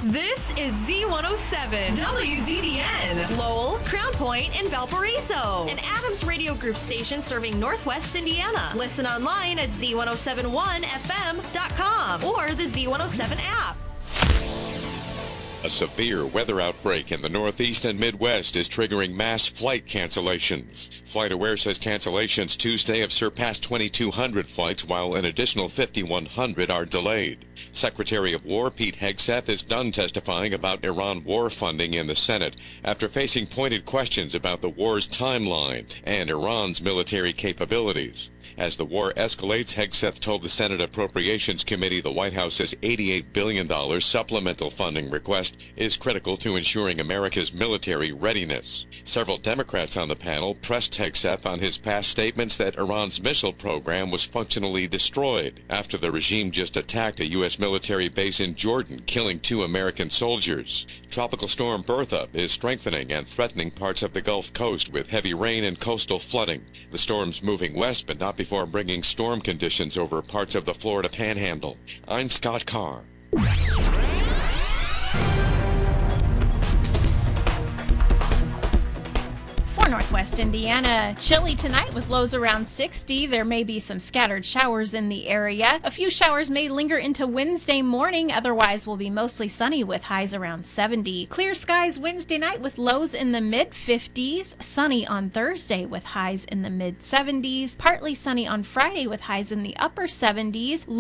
This is Z107, WZDN, Lowell, Crown Point, and Valparaiso, an Adams Radio Group station serving Northwest Indiana. Listen online at Z1071FM.com or the Z107 app. A severe weather outbreak in the Northeast and Midwest is triggering mass flight cancellations. FlightAware says cancellations Tuesday have surpassed 2,200 flights, while an additional 5,100 are delayed. Secretary of War Pete Hegseth is done testifying about Iran war funding in the Senate after facing pointed questions about the war's timeline and Iran's military capabilities. As the war escalates, Hegseth told the Senate Appropriations Committee the White House's $88 billion supplemental funding request is critical to ensuring America's military readiness. Several Democrats on the panel pressed Hegseth on his past statements that Iran's missile program was functionally destroyed after the regime just attacked a U.S. military base in Jordan, killing 2 American soldiers. Tropical storm Bertha is strengthening and threatening parts of the Gulf Coast with heavy rain and coastal flooding. The storm's moving west, but not before bringing storm conditions over parts of the Florida Panhandle. I'm Scott Carr. For Northwest Indiana, chilly tonight with lows around 60. There may be some scattered showers in the area. A few showers may linger into Wednesday morning. Otherwise, will be mostly sunny with highs around 70. Clear skies Wednesday night with lows in the mid-50s. Sunny on Thursday with highs in the mid-70s. Partly sunny on Friday with highs in the upper 70s.